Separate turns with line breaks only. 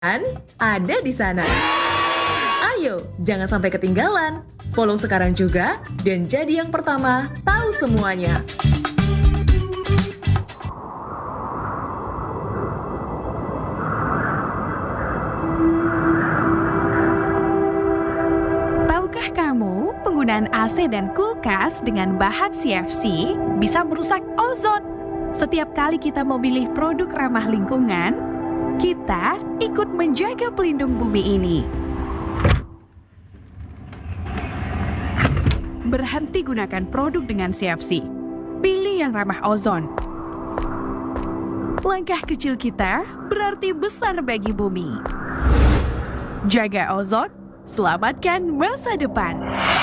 ada di sana. Ayo, jangan sampai ketinggalan. Follow sekarang juga dan jadi yang pertama tahu semuanya.
Tahukah kamu, penggunaan AC dan kulkas dengan bahan CFC bisa merusak ozon? Setiap kali kita memilih produk ramah lingkungan, kita ikut menjaga pelindung bumi ini. Berhenti gunakan produk dengan CFC. Pilih yang ramah ozon. Langkah kecil kita berarti besar bagi bumi. Jaga ozon, selamatkan masa depan.